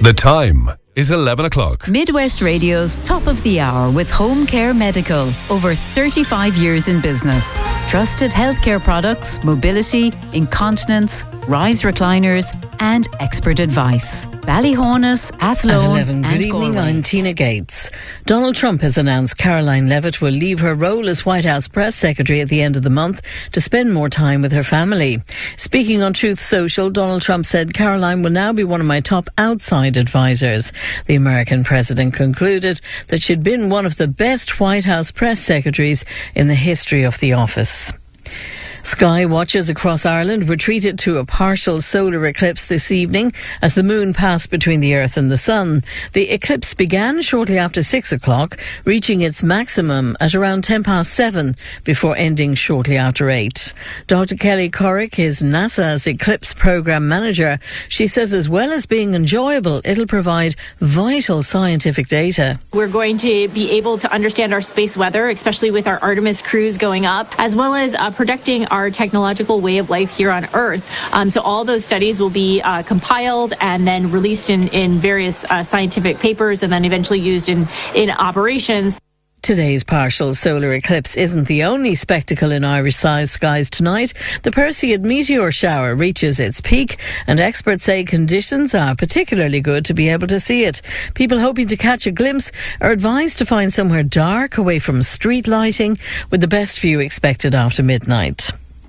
The time is 11 o'clock. Midwest Radio's Top of the Hour with Home Care Medical. Over 35 years in business. Trusted healthcare products, mobility, incontinence, rise recliners and expert advice. Ballyhonus, Athlone At 11, and good evening, Galway. I'm Tina Gates. Donald Trump has announced Caroline Levitt will leave her role as White House press secretary at the end of the month to spend more time with her family. Speaking on Truth Social, Donald Trump said Caroline will now be one of my top outside advisors. The American president concluded that she'd been one of the best White House press secretaries in the history of the office. Sky watchers across Ireland were treated to a partial solar eclipse this evening as the moon passed between the Earth and the Sun. The eclipse began shortly after 6 o'clock, reaching its maximum at around 7:10 before ending shortly after 8. Dr. Kelly Corrick is NASA's eclipse program manager. She says as well as being enjoyable, it'll provide vital scientific data. We're going to be able to understand our space weather, especially with our Artemis crews going up, as well as protecting our technological way of life here on Earth. So all those studies will be compiled and then released in various scientific papers and then eventually used in operations. Today's partial solar eclipse isn't the only spectacle in Irish-sized skies tonight. The Perseid meteor shower reaches its peak, and experts say conditions are particularly good to be able to see it. People hoping to catch a glimpse are advised to find somewhere dark away from street lighting, with the best view expected after midnight.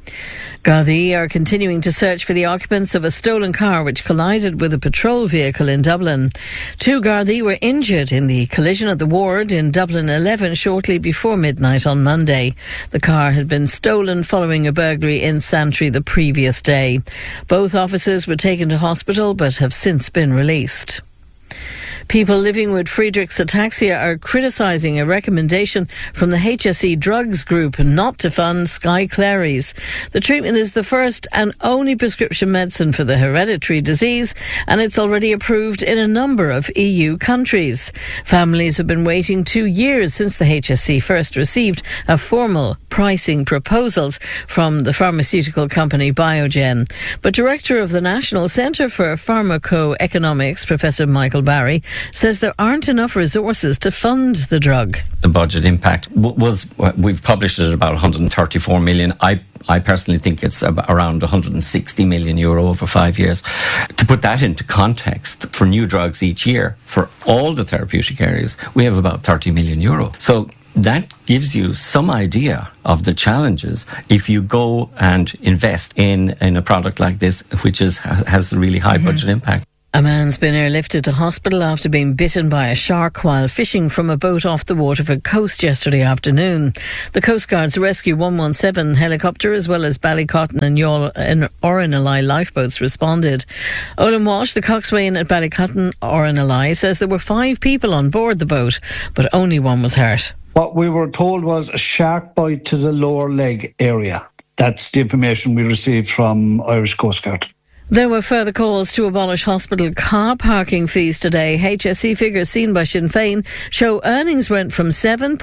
Gardaí are continuing to search for the occupants of a stolen car which collided with a patrol vehicle in Dublin. 2 Gardaí were injured in the collision at the ward in Dublin 11 shortly before midnight on Monday. The car had been stolen following a burglary in Santry the previous day. Both officers were taken to hospital but have since been released. People living with Friedreich's ataxia are criticising a recommendation from the HSE Drugs Group not to fund Sky Claries. The treatment is the first and only prescription medicine for the hereditary disease, and it's already approved in a number of EU countries. Families have been waiting 2 years since the HSE first received a formal pricing proposals from the pharmaceutical company Biogen. But Director of the National Centre for Pharmacoeconomics, Professor Michael Barry, says there aren't enough resources to fund the drug. The budget impact we've published it at about 134 million. I personally think it's around 160 million euro over 5 years. To put that into context, for new drugs each year, for all the therapeutic areas, we have about 30 million euro. So that gives you some idea of the challenges if you go and invest in a product like this, which has a really high budget impact. A man's been airlifted to hospital after being bitten by a shark while fishing from a boat off the Waterford coast yesterday afternoon. The Coast Guard's Rescue 117 helicopter, as well as Ballycotton and Orrinally lifeboats responded. Olin Walsh, the coxswain at Ballycotton Orrinally, says there were 5 people on board the boat, but only one was hurt. What we were told was a shark bite to the lower leg area. That's the information we received from Irish Coast Guard. There were further calls to abolish hospital car parking fees today. HSE figures seen by Sinn Féin show earnings went from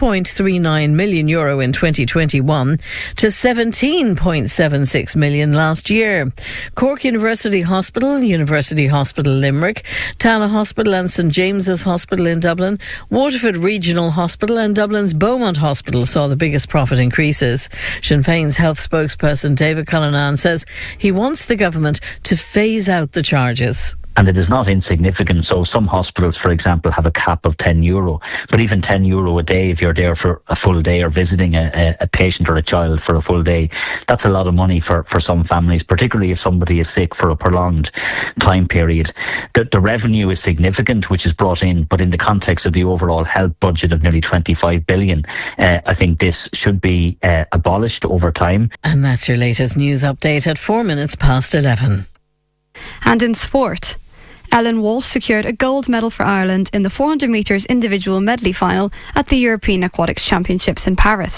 €7.39 million in 2021 to €17.76 million last year. Cork University Hospital, University Hospital Limerick, Tala Hospital and St James's Hospital in Dublin, Waterford Regional Hospital and Dublin's Beaumont Hospital saw the biggest profit increases. Sinn Féin's health spokesperson David Cullinan says he wants the government to phase out the charges. And it is not insignificant. So some hospitals, for example, have a cap of €10. But even €10 a day, if you're there for a full day or visiting a patient or a child for a full day, that's a lot of money for some families, particularly if somebody is sick for a prolonged time period. The revenue is significant, which is brought in, but in the context of the overall health budget of nearly 25 billion, I think this should be abolished over time. And that's your latest news update at 11:04. And in sport, Ellen Walsh secured a gold medal for Ireland in the 400 metres individual medley final at the European Aquatics Championships in Paris.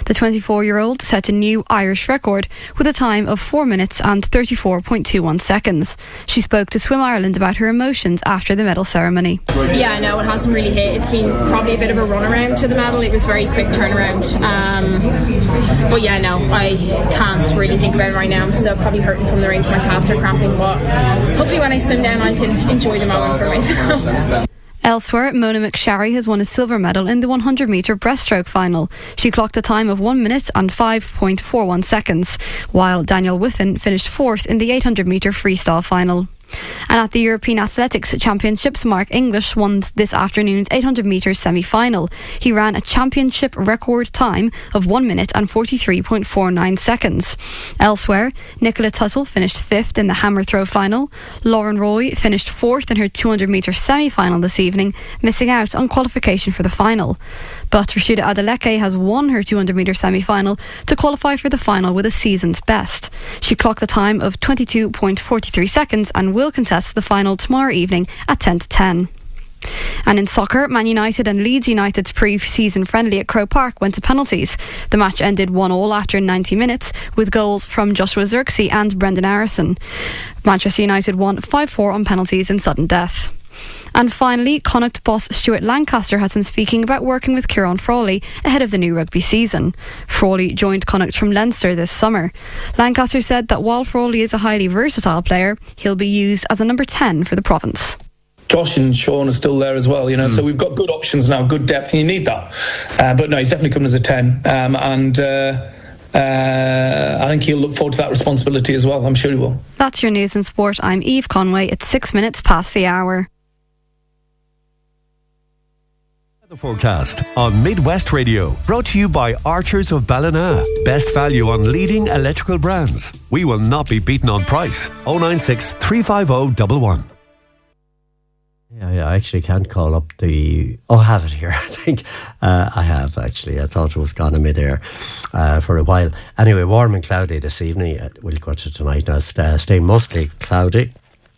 The 24-year-old set a new Irish record with a time of 4 minutes and 34.21 seconds. She spoke to Swim Ireland about her emotions after the medal ceremony. Yeah, no, it hasn't really hit. It's been probably a bit of a runaround to the medal. It was very quick turnaround. But yeah, no, I can't really think about it right now. I'm still probably hurting from the race. My calves are cramping, but hopefully when I swim down I can enjoy the moment for myself. Elsewhere, Mona McSharry has won a silver medal in the 100-metre breaststroke final. She clocked a time of 1 minute and 5.41 seconds, while Daniel Whiffen finished fourth in the 800-metre freestyle final. And at the European Athletics Championships, Mark English won this afternoon's 800 metres semi-final. He ran a championship record time of 1 minute and 43.49 seconds. Elsewhere, Nicola Tuttle finished fifth in the hammer throw final. Lauren Roy finished fourth in her 200 metre semi-final this evening, missing out on qualification for the final. But Rashida Adeleke has won her 200 metre semi-final to qualify for the final with a season's best. She clocked a time of 22.43 seconds and will contest the final tomorrow evening at 10 to 10. And in soccer, Man United and Leeds United's pre-season friendly at Croke Park went to penalties. The match ended 1-1 after 90 minutes with goals from Joshua Zirkzee and Brendan Harrison. Manchester United won 5-4 on penalties in sudden death. And finally, Connacht boss Stuart Lancaster has been speaking about working with Kieran Frawley ahead of the new rugby season. Frawley joined Connacht from Leinster this summer. Lancaster said that while Frawley is a highly versatile player, he'll be used as a number 10 for the province. Josh and Sean are still there as well, so we've got good options now, good depth, and you need that. But no, he's definitely coming as a 10, and I think he'll look forward to that responsibility as well. I'm sure he will. That's your news and sport. I'm Eve Conway. It's 6 minutes past the hour. The forecast on Midwest Radio, brought to you by Archers of Ballina. Best value on leading electrical brands. We will not be beaten on price. 096 350 111. Yeah, I actually can't call up the... I have it here, I think. I have, actually. I thought it was gone in mid-air for a while. Anyway, warm and cloudy this evening. We'll go to tonight now. Stay mostly cloudy.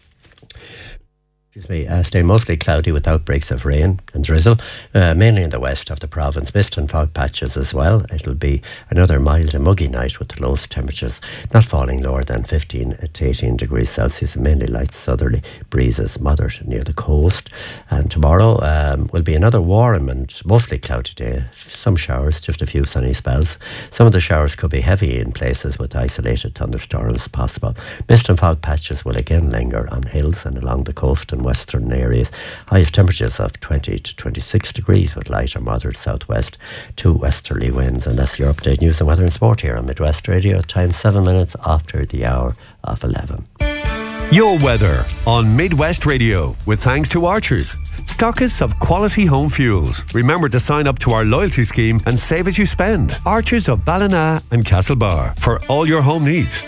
Stay mostly cloudy with outbreaks of rain and drizzle, mainly in the west of the province. Mist and fog patches as well. It'll be another mild and muggy night with the lowest temperatures not falling lower than 15 to 18 degrees Celsius, and mainly light southerly breezes, moderate near the coast. And tomorrow will be another warm and mostly cloudy day. Some showers, just a few sunny spells. Some of the showers could be heavy in places with isolated thunderstorms possible. Mist and fog patches will again linger on hills and along the coast and western areas. Highest temperatures of 20 to 26 degrees with light or moderate southwest to westerly winds. And that's your update news and weather and sport here on Midwest Radio. Time 7 minutes after the hour of 11. Your weather on Midwest Radio, with thanks to Archers, stockists of quality home fuels. Remember to sign up to our loyalty scheme and save as you spend. Archers of Ballina and Castlebar for all your home needs.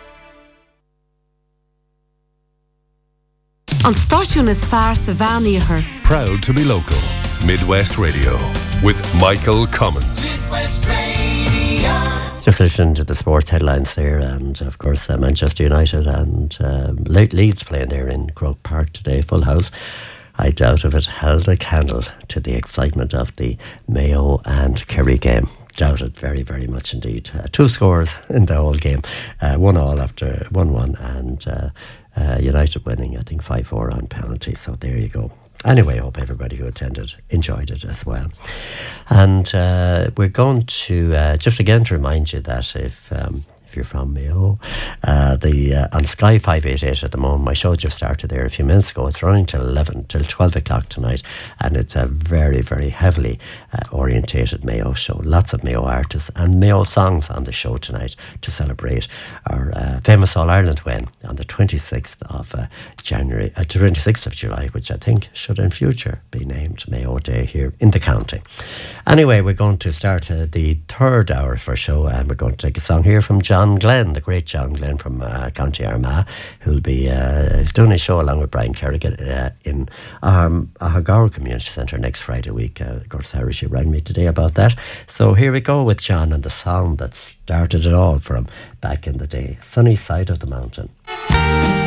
An stáisiún is fearr sa bheánaíochar. Proud to be local. Midwest Radio with Michael Cummins. Midwest Radio. Just listening to the sports headlines there, and of course Manchester United and Leeds playing there in Croke Park today, full house. I doubt if it held a candle to the excitement of the Mayo and Kerry game. Doubt it very, very much indeed. 2 scores in the whole game. 1-1 after 1-1, and United winning, I think, 5-4 on penalty. So there you go. Anyway, I hope everybody who attended enjoyed it as well. And we're going to, just again to remind you that if you're from Mayo, on Sky 588 at the moment, my show just started there a few minutes ago. It's running till 12 o'clock tonight, and it's a very, very heavily orientated Mayo show. Lots of Mayo artists and Mayo songs on the show tonight to celebrate our famous All-Ireland win on the 26th of January, 26th of July, which I think should in future be named Mayo Day here in the county. Anyway, we're going to start the third hour of our show, and we're going to take a song here from John Glenn, the great John Glenn from County Armagh, who'll be doing a show along with Brian Kerrigan in Ahagara Community Centre next Friday week. Of course, Irish rang me today about that. So here we go with John and the song that started it all from back in the day, Sunny Side of the Mountain.